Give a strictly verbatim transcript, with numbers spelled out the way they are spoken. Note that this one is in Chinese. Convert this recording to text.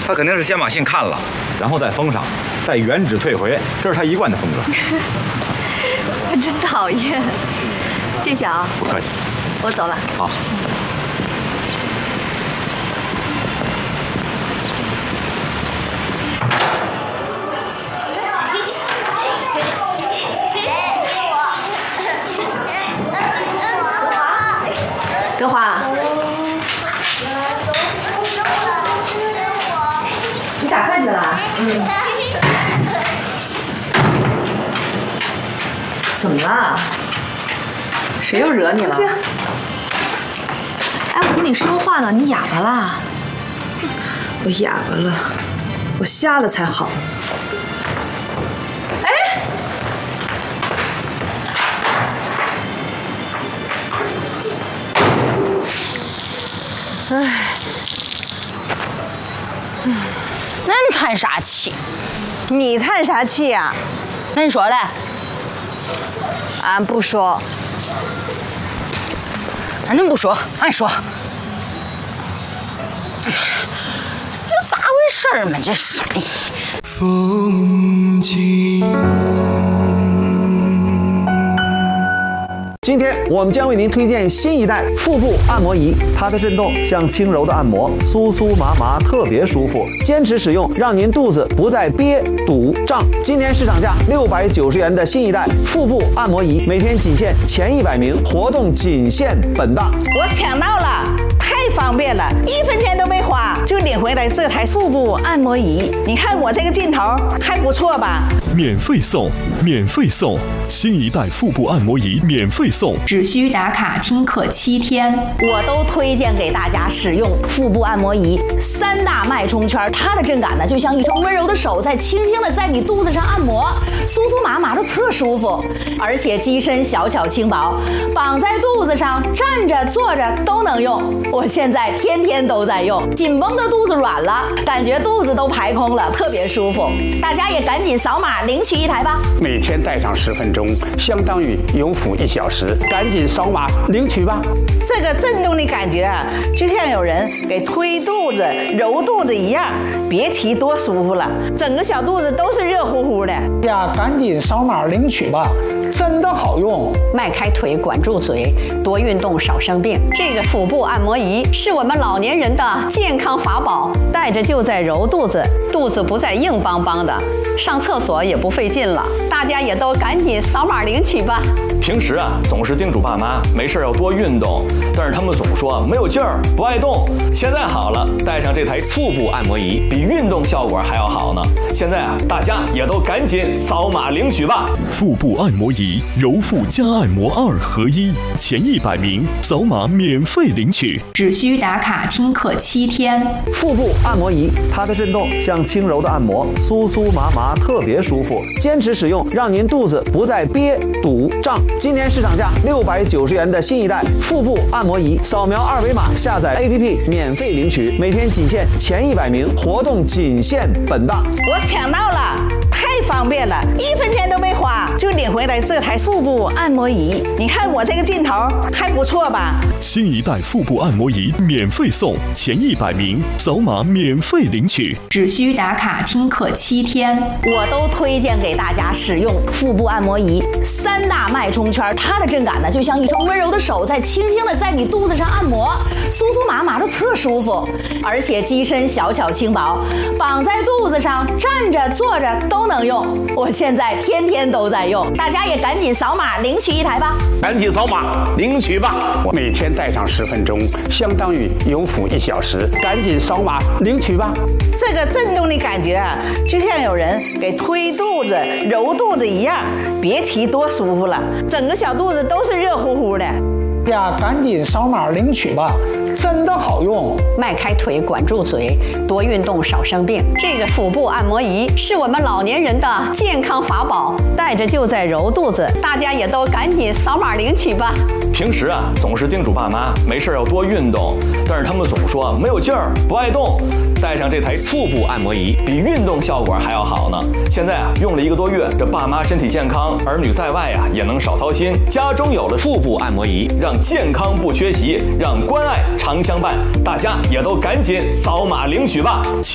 他肯定是先把信看了，然后再封上，再原址退回，这是他一贯的风格。 他真讨厌。谢谢啊。 不客气。 我走了。 好。 德华，你打饭去了？嗯。怎么了？谁又惹你了？哎，我跟你说话呢，你哑巴啦？ 我哑巴了，我瞎了才好。哎。 唉，嗯，恁叹啥气？ 你叹啥气呀？ 恁说嘞？ 俺不说。 俺恁不说，俺说。这咋回事儿嘛？这是。 风景。 今天我们将为您推荐新一代腹部按摩仪，它的震动像轻柔的按摩，酥酥麻麻，特别舒服。坚持使用，让您肚子不再憋、堵、胀。今年市场价六百九十元的新一代腹部按摩仪，每天仅限前一百名，活动仅限本档。 我抢到了，太方便了，一分钱都没花就领回来这台腹部按摩仪。你看我这个劲头还不错吧？ 免费送，免费送，新一代腹部按摩仪免费送。 只需打卡听课七天， 我都推荐给大家使用腹部按摩仪。三大脉冲圈，它的震感呢，就像一双温柔的手在轻轻的在你肚子上按摩，酥酥麻麻的特舒服，而且机身小巧轻薄，绑在肚子上，站着坐着都能用。我现在天天都在用，紧绷的肚子软了，感觉肚子都排空了，特别舒服。大家也赶紧扫码领取一台吧。 每天戴上十分钟，相当于永抚一小时。赶紧扫码领取吧！ 这个震动的感觉啊，就像有人给推肚子、揉肚子一样，别提多舒服了，整个小肚子都是热乎乎的。 呀，赶紧扫码领取吧，真的好用！ 迈开腿，管住嘴，多运动，少生病。这个腹部按摩仪是我们老年人的健康法宝，带着就在揉肚子，肚子不再硬邦邦的，上厕所也不费劲了。大家也都赶紧扫码领取吧。 平时啊，总是叮嘱爸妈没事要多运动，但是他们总说没有劲儿，不爱动。现在好了，带上这台腹部按摩仪，比运动效果还要好呢。现在啊，大家也都赶紧扫码领取吧。 腹部按摩仪，揉腹加按摩二合一，前一百名扫码免费领取， 只需打卡听课七天。 腹部按摩仪，它的震动像轻柔的按摩，酥酥麻麻，特别舒服。坚持使用，让您肚子不再憋、堵、胀。今年市场价六百九十元的新一代腹部按摩仪，扫描二维码下载 A P P 免费领取，每天仅限前一百名，活动仅限本档。 我抢到了，太方便了，一分钱都没花就领回来这台腹部按摩仪。你看我这个劲头还不错吧？ 新一代腹部按摩仪免费送，前一百名扫码免费领取， 只需打卡听课七天。 我都推荐给大家使用腹部按摩仪。三大脉冲圈，它的震感呢，就像一双温柔的手在轻轻的在你肚子上按摩，酥酥麻麻的特舒服，而且机身小巧轻薄，绑在肚子上，站着坐着都能用。我现在天天都在用，大家也赶紧扫码领取一台吧。 赶紧扫码领取吧！我每天戴上十分钟，相当于永抚一小时。赶紧扫码领取吧！ 这个震动的感觉啊，就像有人给推肚子、揉肚子一样，别提多舒服了，整个小肚子都是热乎乎的。 呀，赶紧扫码领取吧，真的好用！ 迈开腿，管住嘴，多运动，少生病。这个腹部按摩仪是我们老年人的健康法宝，带着就在揉肚子。大家也都赶紧扫码领取吧。 平时啊，总是叮嘱爸妈没事要多运动，但是他们总说没有劲儿，不爱动。带上这台腹部按摩仪，比运动效果还要好呢。现在啊，用了一个多月，这爸妈身体健康，儿女在外啊也能少操心。家中有了腹部按摩仪，让健康不缺席，让关爱常相伴。大家也都赶紧扫码领取吧。